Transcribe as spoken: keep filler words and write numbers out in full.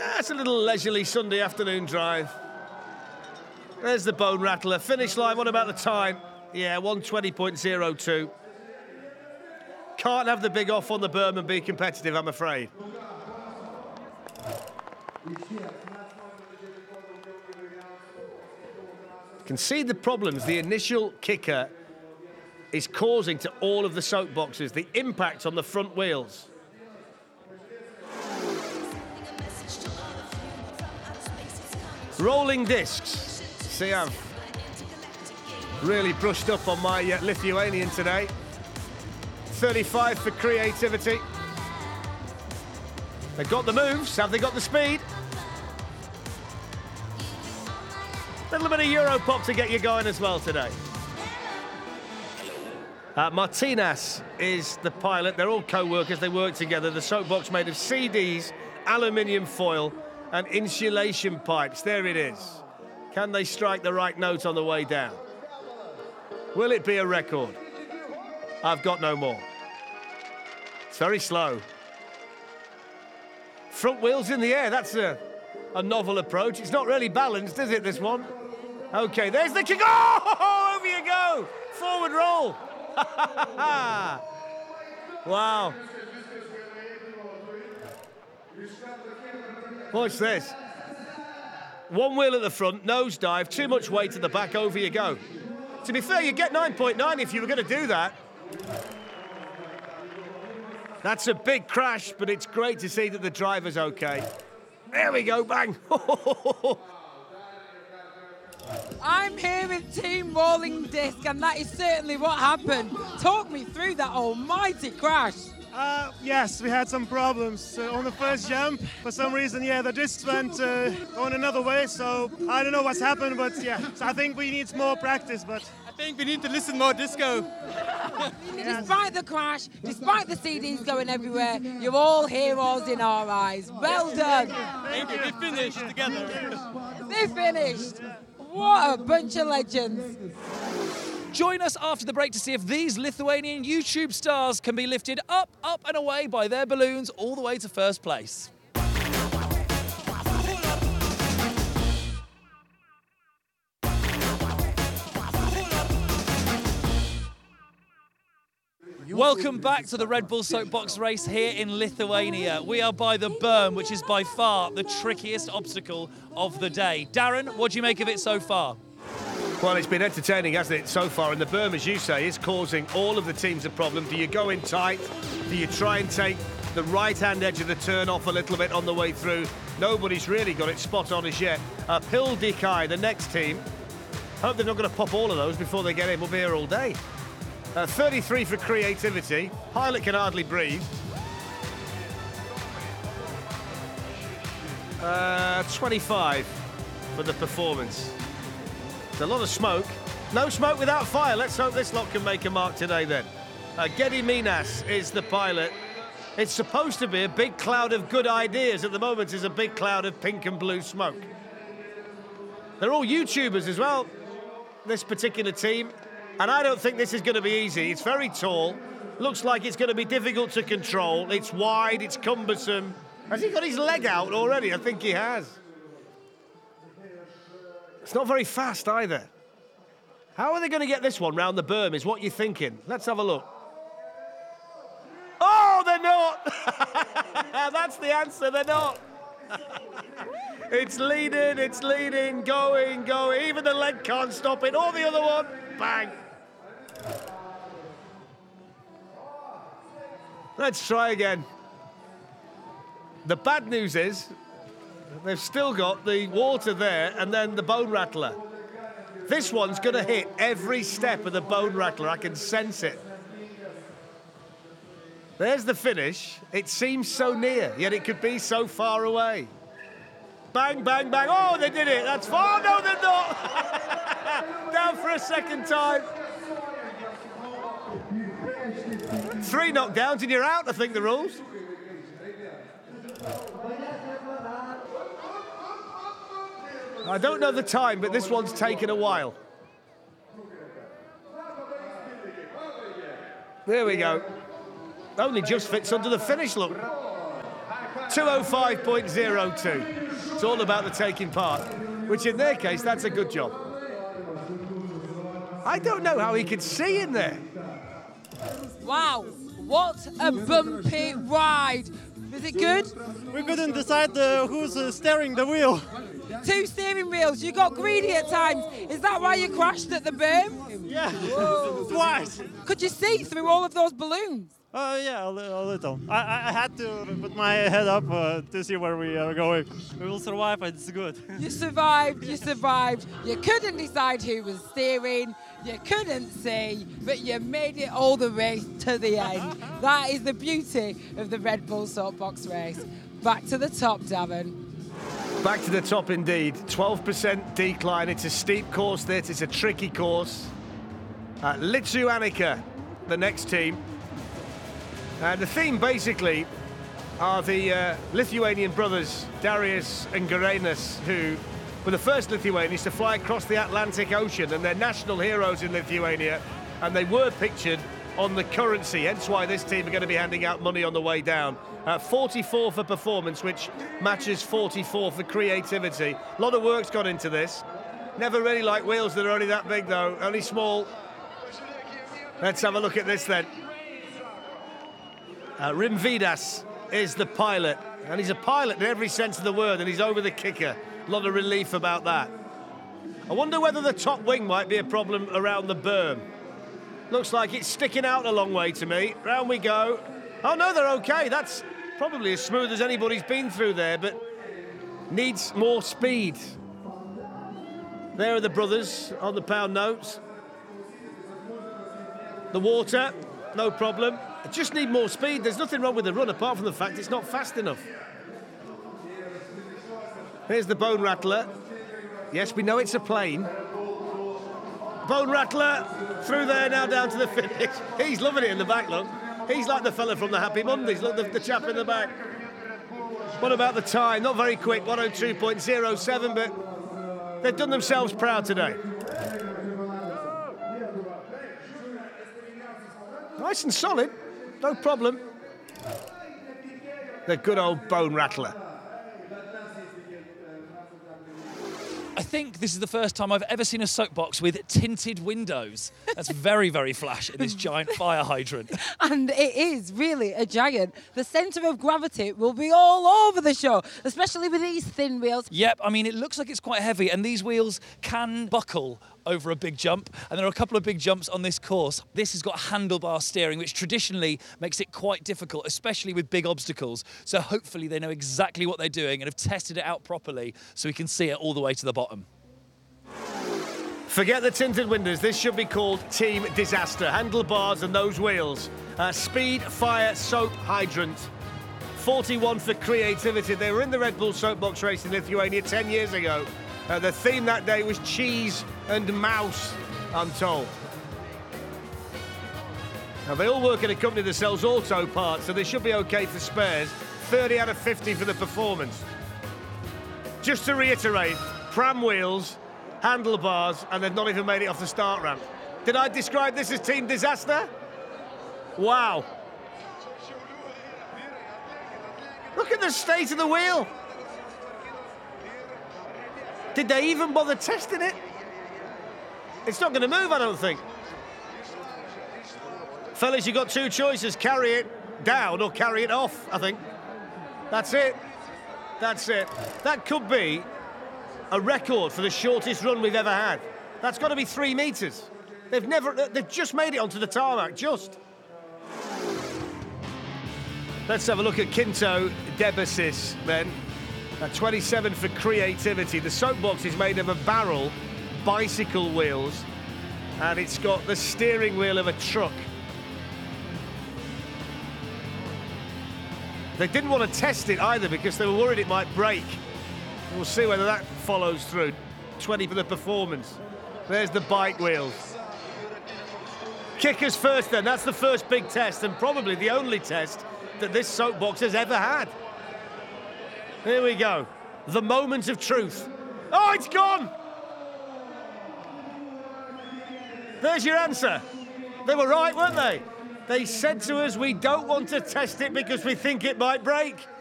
That's a little leisurely Sunday afternoon drive. There's the Bone Rattler. Finish line, what about the time? Yeah, one twenty point oh two. Can't have the big off on the berm and be competitive, I'm afraid. Can see the problems the initial kicker is causing to all of the soap boxes, the impact on the front wheels. Rolling discs. See, I've really brushed up on my uh, Lithuanian today. thirty-five for creativity. They've got the moves, have they got the speed? A little bit of Euro pop to get you going as well today. Uh, Martinez is the pilot. They're all co-workers, they work together. The soapbox made of C Ds, aluminium foil and insulation pipes. There it is. Can they strike the right note on the way down? Will it be a record? I've got no more. It's very slow. Front wheels in the air, that's a, a novel approach. It's not really balanced, is it, this one? Okay, there's the kick. Oh, over you go. Forward roll. Wow. Watch this. One wheel at the front, nosedive, too much weight at the back, over you go. To be fair, you get nine point nine if you were going to do that. That's a big crash, but it's great to see that the driver's okay. There we go, bang. I'm here with Team Rolling Disc, and that is certainly what happened. Talk me through that almighty crash. Uh, yes, we had some problems uh, on the first jump. For some reason, yeah, the discs went uh, on another way, so I don't know what's happened, but yeah, so I think we need more practice, but... I think we need to listen more disco. Despite the crash, despite the C Ds going everywhere, you're all heroes in our eyes. Well done. Thank you. We finished together. They finished. What a bunch of legends. Join us after the break to see if these Lithuanian YouTube stars can be lifted up, up and away by their balloons all the way to first place. Welcome back to the Red Bull Soapbox race here in Lithuania. We are by the berm, which is by far the trickiest obstacle of the day. Darren, what do you make of it so far? Well, it's been entertaining, hasn't it, so far? And the berm, as you say, is causing all of the teams a problem. Do you go in tight? Do you try and take the right-hand edge of the turn off a little bit on the way through? Nobody's really got it spot on as yet. Uh, Pildikai, the next team. Hope they're not going to pop all of those before they get in. We'll be here all day. Uh, thirty-three for creativity. Pilot can hardly breathe. Uh, twenty-five for the performance. There's a lot of smoke. No smoke without fire. Let's hope this lot can make a mark today then. Uh, Gediminas is the pilot. It's supposed to be a big cloud of good ideas. At the moment, it's a big cloud of pink and blue smoke. They're all YouTubers as well, this particular team. And I don't think this is going to be easy. It's very tall. Looks like it's going to be difficult to control. It's wide, it's cumbersome. Has he got his leg out already? I think he has. It's not very fast either. How are they going to get this one round the berm is what you're thinking. Let's have a look. Oh, they're not. That's the answer, they're not. It's leading, it's leading, going, going. Even the leg can't stop it. Or the other one, bang. Let's try again. The bad news is they've still got the water there and then the Bone Rattler. This one's going to hit every step of the Bone Rattler. I can sense it. There's the finish. It seems so near, yet it could be so far away. Bang, bang, bang. Oh, they did it. That's far. Oh, no, they're not. Down for a second time. Three knockdowns and you're out, I think, the rules. I don't know the time, but this one's taken a while. There we go. Only just fits under the finish, look. two oh five point oh two. It's all about the taking part, which in their case, that's a good job. I don't know how he could see in there. Wow, what a bumpy ride. Is it good? We couldn't decide uh, who's uh, steering the wheel. Two steering wheels, you got greedy at times. Is that why you crashed at the berm? Yeah, twice. Could you see through all of those balloons? Oh, uh, yeah, a, li a little. I, I had to put my head up uh, to see where we are going. We will survive, it's good. You survived, you survived. You couldn't decide who was steering, you couldn't see, but you made it all the way to the end. That is the beauty of the Red Bull Soapbox race. Back to the top, Darren. Back to the top indeed. twelve percent decline. It's a steep course, this. It's a tricky course. Uh, Lithuanica, the next team. And the theme, basically, are the uh, Lithuanian brothers, Darius and Girėnas, who were the first Lithuanians to fly across the Atlantic Ocean, and they're national heroes in Lithuania, and they were pictured on the currency, hence why this team are going to be handing out money on the way down. Uh, forty-four for performance, which matches forty-four for creativity. A lot of work's gone into this. Never really like wheels that are only that big, though, only small. Let's have a look at this, then. Uh, Rimvidas is the pilot, and he's a pilot in every sense of the word, and he's over the kicker. A lot of relief about that. I wonder whether the top wing might be a problem around the berm. Looks like it's sticking out a long way to me. Round we go. Oh, no, they're okay. That's probably as smooth as anybody's been through there, but needs more speed. There are the brothers on the pound notes. The water, no problem. I just need more speed. There's nothing wrong with the run, apart from the fact it's not fast enough. Here's the Bone Rattler. Yes, we know it's a plane. Bone Rattler through there, now down to the finish. He's loving it in the back, look. He's like the fella from the Happy Mondays. Look, the, the chap in the back. What about the time? Not very quick, one oh two point oh seven, but they've done themselves proud today. Nice and solid, no problem. The good old Bone Rattler. I think this is the first time I've ever seen a soapbox with tinted windows. That's very, very flashy, this giant fire hydrant. And it is really a giant. The centre of gravity will be all over the show, especially with these thin wheels. Yep, I mean, it looks like it's quite heavy, and these wheels can buckle over a big jump, and there are a couple of big jumps on this course. This has got handlebar steering, which traditionally makes it quite difficult, especially with big obstacles. So hopefully they know exactly what they're doing and have tested it out properly so we can see it all the way to the bottom. Forget the tinted windows. This should be called Team Disaster. Handlebars and those wheels. Uh, speed, fire, soap, hydrant. forty-one for creativity. They were in the Red Bull Soapbox race in Lithuania ten years ago. Uh, the theme that day was cheese and mouse, I'm told. Now, they all work at a company that sells auto parts, so they should be okay for spares. thirty out of fifty for the performance. Just to reiterate, pram wheels, handlebars, and they've not even made it off the start ramp. Did I describe this as Team Disaster? Wow. Look at the state of the wheel. Did they even bother testing it? It's not going to move, I don't think. Fellas, you've got two choices. Carry it down or carry it off, I think. That's it. That's it. That could be a record for the shortest run we've ever had. That's got to be three metres. They've never, they've just made it onto the tarmac, just. Let's have a look at Kinto Debesis then. At twenty-seven for creativity. The soapbox is made of a barrel, bicycle wheels, and it's got the steering wheel of a truck. They didn't want to test it either because they were worried it might break. We'll see whether that follows through. twenty for the performance. There's the bike wheels. Kickers first then. That's the first big test, and probably the only test that this soapbox has ever had. Here we go. The moment of truth. Oh, it's gone! There's your answer. They were right, weren't they? They said to us, we don't want to test it because we think it might break.